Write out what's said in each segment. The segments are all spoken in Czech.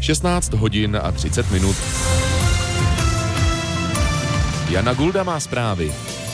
16 hodin a 30 minut. Jana Gulda má zprávy.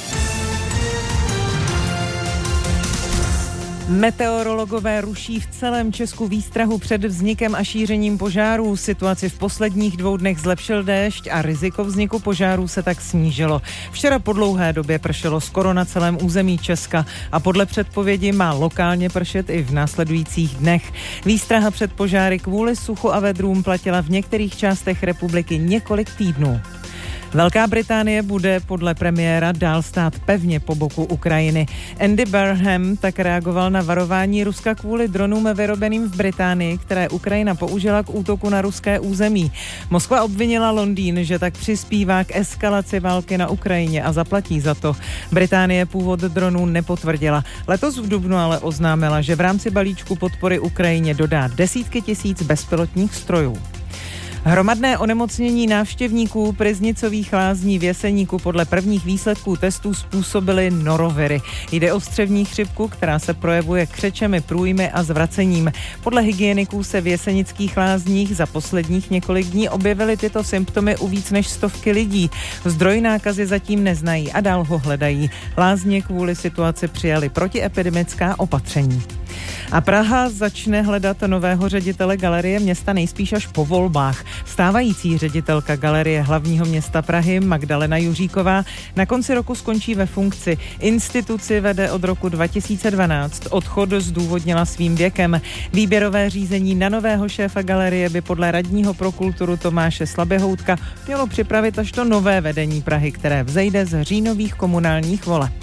Meteorologové ruší v celém Česku výstrahu před vznikem a šířením požárů. Situaci v posledních 2 dnech zlepšil déšť a riziko vzniku požárů se tak snížilo. Včera po dlouhé době pršelo skoro na celém území Česka a podle předpovědi má lokálně pršet i v následujících dnech. Výstraha před požáry kvůli suchu a vedrům platila v některých částech republiky několik týdnů. Velká Británie bude podle premiéra dál stát pevně po boku Ukrajiny. Andy Burnham tak reagoval na varování Ruska kvůli dronům vyrobeným v Británii, které Ukrajina použila k útoku na ruské území. Moskva obvinila Londýn, že tak přispívá k eskalaci války na Ukrajině a zaplatí za to. Británie původ dronů nepotvrdila. Letos v dubnu ale oznámila, že v rámci balíčku podpory Ukrajině dodá desítky tisíc bezpilotních strojů. Hromadné onemocnění návštěvníků Pryznicových lázní v Jeseníku podle prvních výsledků testů způsobily noroviry. Jde o střevní chřipku, která se projevuje křečemi, průjmy a zvracením. Podle hygieniků se v Jesenických lázních za posledních několik dní objevily tyto symptomy u víc než 100 lidí. Zdroj nákazy zatím neznají a dál ho hledají. Lázně kvůli situaci přijali protiepidemická opatření. A Praha začne hledat nového ředitele Galerie města nejspíš až po volbách. Stávající ředitelka Galerie hlavního města Prahy Magdalena Juříková na konci roku skončí ve funkci. Instituci vede od roku 2012. Odchod zdůvodnila svým věkem. Výběrové řízení na nového šéfa Galerie by podle radního pro kulturu Tomáše Slaběhoutka mělo připravit až to nové vedení Prahy, které vzejde z říjnových komunálních voleb.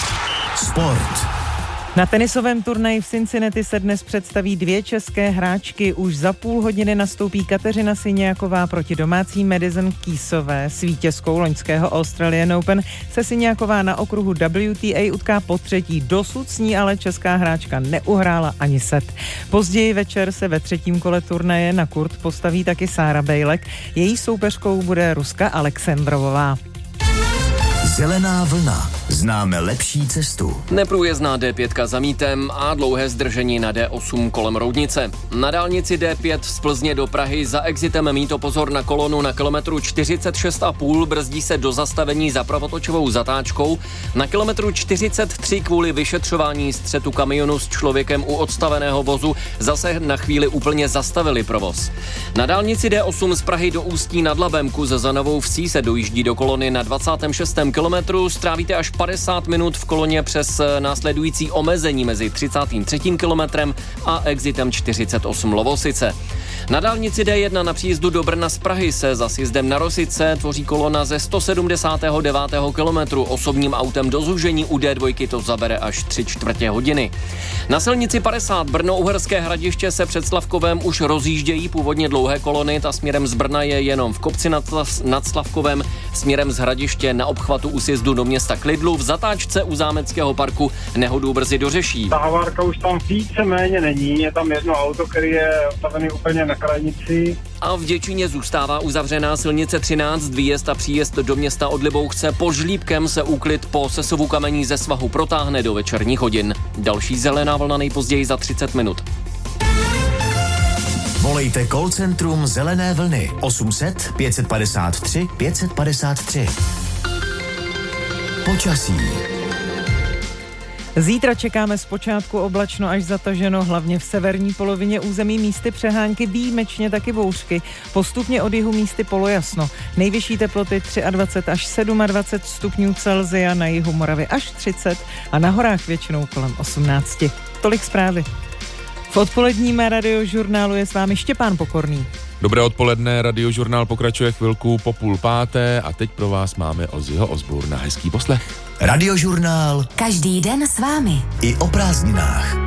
Sport. Na tenisovém turnaji v Cincinnati se dnes představí 2 české hráčky. Už za půl hodiny nastoupí Kateřina Syňáková proti domácí Madison Keysové. S vítězkou loňského Australian Open se Syňáková na okruhu WTA utká potřetí. Dosud s ní ale česká hráčka neuhrála ani set. Později večer se ve 3. kole turnaje na kurt postaví taky Sára Bejlek. Její soupeřkou bude Ruska Alexandrovová. Zelená vlna. Známe lepší cestu. Neprůjezdná D5 za Mítem a dlouhé zdržení na D8 kolem Roudnice. Na dálnici D5 z Plzně do Prahy za exitem Mítopozor na kolonu na kilometru 46,5 brzdí se do zastavení za pravotočovou zatáčkou. Na kilometru 43 kvůli vyšetřování střetu kamionu s člověkem u odstaveného vozu zase na chvíli úplně zastavili provoz. Na dálnici D8 z Prahy do Ústí nad Labem za Novou Vsí se dojíždí do kolony na 26. kilometru. Strávíte až 50 minut v koloně přes následující omezení mezi 33. kilometrem a exitem 48 Lovosice. Na dálnici D1 na příjezdu do Brna z Prahy se za sjezdem na Rosice tvoří kolona ze 179. kilometru. Osobním autem do zúžení u D2 to zabere až 3/4 hodiny. Na silnici 50 Brno-Uherské Hradiště se před Slavkovem už rozjíždějí původně dlouhé kolony. Ta směrem z Brna je jenom v Kopci nad Slavkovem, směrem z Hradiště na obchvatu u sjezdu do města Klidlu. V zatáčce u Zámeckého parku nehodu brzy dořeší. Ta havárka už tam víceméně není, je tam jedno auto, který je ostavený úplně na krajnici. A v Děčíně zůstává uzavřená silnice 13, výjezd a příjezd do města od Libouchce. Po Žlíbkem se úklid po sesuvu kamení ze svahu protáhne do večerních hodin. Další zelená vlna nejpozději za 30 minut. Volejte call centrum Zelené vlny 800 553 553. Počasí. Zítra čekáme zpočátku oblačno až zataženo, hlavně v severní polovině území místy přehánky, výjimečně taky bouřky. Postupně od jihu místy polojasno. Nejvyšší teploty 23 až 27 stupňů Celsia, na jihu Moravy až 30 a na horách většinou kolem 18. Tolik zprávy. V odpoledním radiožurnálu je s vámi Štěpán Pokorný. Dobré odpoledne, radiožurnál pokračuje chvilku po 4:30 a teď pro vás máme Ozzyho Osbourna. Hezký poslech. Radiožurnál každý den s vámi. I o prázdninách.